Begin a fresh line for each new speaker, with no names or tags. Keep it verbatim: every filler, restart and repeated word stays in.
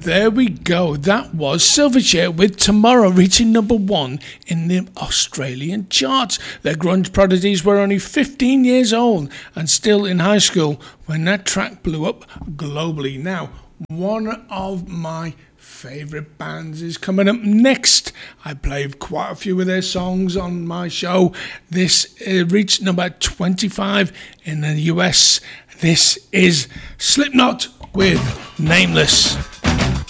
there we go. That was Silverchair with Tomorrow, reaching number one in the Australian charts. Their grunge prodigies were only fifteen years old and still in high school when that track blew up globally. Now, one of my favourite bands is coming up next. I played quite a few of their songs on my show. This uh, reached number twenty-five in the U S. This is Slipknot with Nameless.